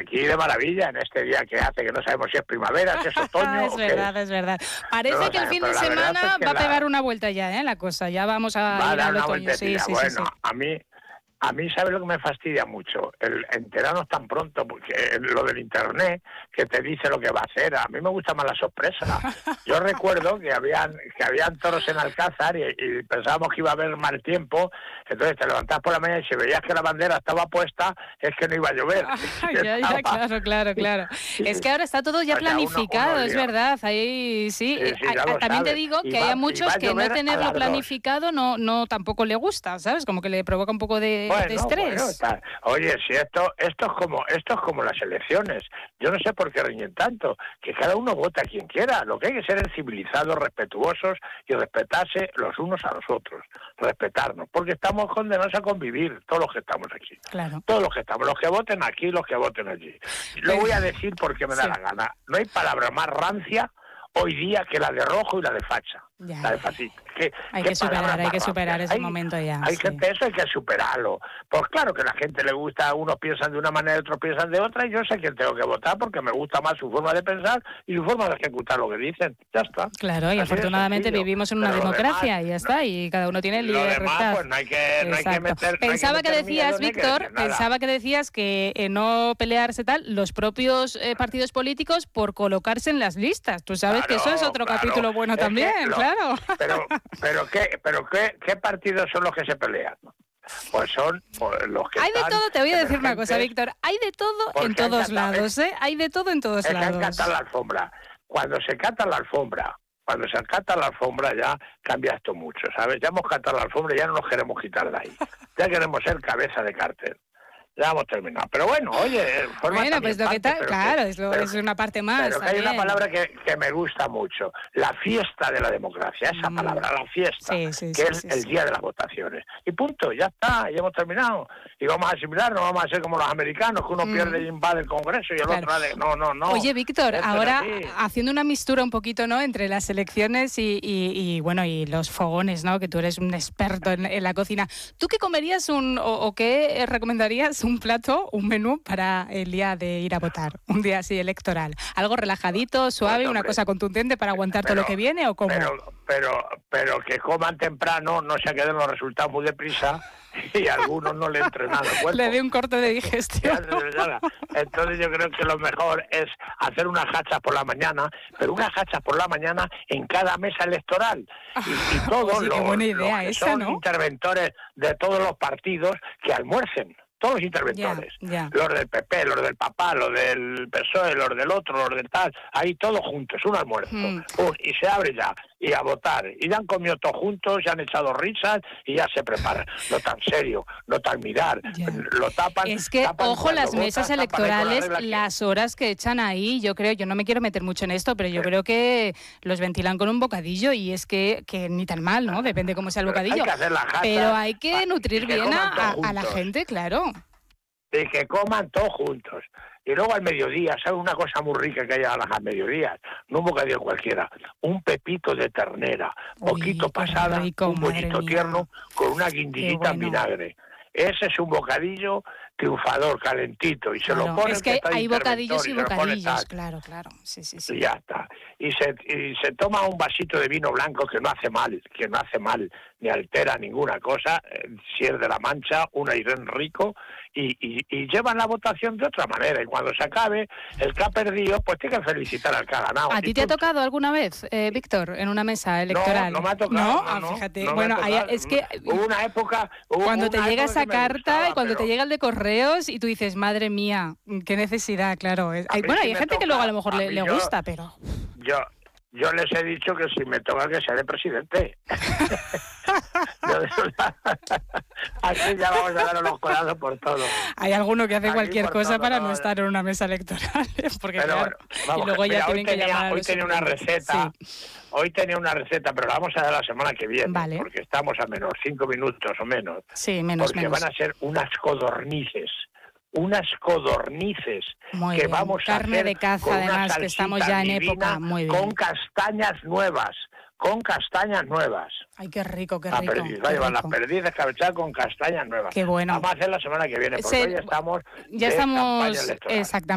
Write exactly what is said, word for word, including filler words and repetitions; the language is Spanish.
aquí de maravilla, en este día que hace, que no sabemos si es primavera, si es otoño. Es verdad, es. es verdad. Parece no que el sabes, fin de semana es va a pegar la... una vuelta ya, ¿eh? La cosa, ya vamos a va ir a dar al una otoño. Sí, sí, bueno, sí, sí. a mí... A mí, ¿sabe lo que me fastidia mucho? El enterarnos tan pronto, porque lo del internet, que te dice lo que va a hacer, a mí me gusta más la sorpresa. Yo recuerdo que habían que habían toros en Alcázar y, y pensábamos que iba a haber mal tiempo, entonces te levantabas por la mañana y si veías que la bandera estaba puesta, es que no iba a llover. Ah, ya, ya, claro, claro, claro. Es que ahora está todo ya o sea, planificado, uno, uno es verdad. Ahí sí. sí, sí a, a, también sabes. te digo y que va, hay muchos que no tenerlo planificado no, no tampoco le gusta, ¿sabes? Como que le provoca un poco de... Bueno, de estrés. Bueno, está. Oye, si esto esto es como esto es como las elecciones. Yo no sé por qué riñen tanto. Que cada uno vota a quien quiera. Lo que hay que ser es civilizados, respetuosos y respetarse los unos a los otros. Respetarnos, porque estamos condenados a convivir todos los que estamos aquí. Claro. Todos los que estamos, los que voten aquí, los que voten allí. Lo voy a decir porque me da sí. la gana. No hay palabra más rancia hoy día que la de rojo y la de facha. Ya. La de fascista. ¿Qué, hay qué que superar, hay que superar ese hay, momento ya. Hay sí. gente, eso hay que superarlo. Pues claro que a la gente le gusta, unos piensan de una manera, otros piensan de otra, y yo sé quién tengo que votar porque me gusta más su forma de pensar y su forma de ejecutar lo que dicen. Ya está. Claro, y así afortunadamente vivimos en una Pero democracia demás, y ya está, no, y cada uno tiene libertad. libertad. Demás, pues no hay que, no hay que meter, pensaba no hay que, que decías, miedo, Víctor, que pensaba que decías que eh, no pelearse tal, los propios eh, partidos políticos por colocarse en las listas. Tú sabes claro, que eso es otro claro. capítulo bueno es también, lo, claro. Pero, pero qué, pero qué, qué partidos son los que se pelean. Pues son pues, los que hay de están todo, te voy a decir una cosa, Víctor. Hay de todo en todos lados, ¿eh? Hay de todo en todos es lados. Es que cata la alfombra. Cuando se cata la alfombra, cuando se cata la alfombra ya cambia esto mucho, ¿sabes? Ya hemos catado la alfombra y ya no nos queremos quitar de ahí. Ya queremos ser cabeza de cartel. Ya hemos terminado. Pero bueno, oye, forma bueno, pues lo que tal, claro, que, es, lo, pero, es una parte más. Pero que hay una palabra que, que me gusta mucho, la fiesta de la democracia, esa mm. palabra, la fiesta, sí, sí, que sí, es sí, el sí. día de las votaciones. Y punto, ya está, ya hemos terminado. Y vamos a asimilar, no vamos a ser como los americanos, que uno mm. pierde y invade el Congreso y el claro. otro, no, no, no. Oye, Víctor, ahora haciendo una mistura un poquito, ¿no?, entre las elecciones y, y, y bueno, y los fogones, ¿no?, que tú eres un experto en, en la cocina. ¿Tú qué comerías un, o, o qué recomendarías un plato, un menú para el día de ir a votar, un día así electoral? ¿Algo relajadito, suave, pues, una cosa contundente para aguantar pero, todo lo que viene o cómo? Pero, pero, pero que coman temprano, no se queden los resultados muy deprisa y a algunos no le entren nada al cuerpo. Le dé un corte de digestión. Entonces yo creo que lo mejor es hacer unas hachas por la mañana, pero unas hachas por la mañana en cada mesa electoral. Y, y todos Oye, los, qué buena idea los que esa, son ¿no? interventores de todos los partidos que almuercen. Todos los interventores, yeah, yeah. los del P P, los del papá, los del P S O E, los del otro, los del tal, ahí todos juntos, un almuerzo, mm. uh, y se abre ya, y a votar, y ya han comido todos juntos, ya han echado risas, y ya se preparan, no tan serio, no tan mirar, yeah. lo tapan. Es que, tapan ojo, las votas, mesas electorales, la las horas que echan ahí, yo creo, yo no me quiero meter mucho en esto, pero yo sí. creo que los ventilan con un bocadillo, y es que, que ni tan mal, ¿no? Depende cómo sea el bocadillo. Hay que hacer la jata, pero hay que nutrir que bien a, a la gente, claro. Y que coman todos juntos. Y luego al mediodía, ¿sabes una cosa muy rica que hay a las mediodías? No un bocadillo cualquiera, un pepito de ternera, Uy, poquito pasada, rico, un pollito tierno con una guindillita bueno. en vinagre. Ese es un bocadillo triunfador, calentito, y se claro. lo pone es que, que hay bocadillos y, y bocadillos, claro, claro. Sí, sí, sí. Y ya está. Y se, y se toma un vasito de vino blanco que no hace mal, que no hace mal, ni altera ninguna cosa, eh, si es de la Mancha, un airén rico, y, y, y llevan la votación de otra manera. Y cuando se acabe, el que ha perdido, pues tiene que felicitar al que ha ganado. ¿A ti te ha tocado alguna vez, eh, Víctor, en una mesa electoral? No, no me ha tocado. ¿No? no, ah, no, fíjate. no bueno, hay, es que hubo una época... Hubo cuando una te llega esa carta gustaba, y cuando pero... te llega el de correos y tú dices, madre mía, qué necesidad, claro. Es, hay, bueno, sí hay gente toca, que luego a lo mejor a le, le yo, gusta, pero... Yo... Yo les he dicho que si me toca que sea de presidente. Aquí ya vamos a dar los codazos por todo. Hay alguno que hace Aquí cualquier cosa todo, para no, no estar en una mesa electoral. Porque pero claro, bueno, vamos, y luego ya mira, tienen tenía, que llamar a Hoy tenía una receta, sí. hoy tenía una receta, pero la vamos a dar la semana que viene, vale. porque estamos a menos cinco minutos o menos. Sí, menos, porque menos. van a ser unas codornices. Unas codornices muy que bien. vamos Carne a hacer de caza, con además, que estamos ya en época. Muy bien. Con castañas nuevas, con castañas nuevas. Ay, qué rico, qué rico. La perdiz, va a llevar las perdices escabechadas con castañas nuevas. Qué bueno. Vamos a hacer la semana que viene, porque Se, hoy estamos ya de estamos campaña electoral. Exactamente.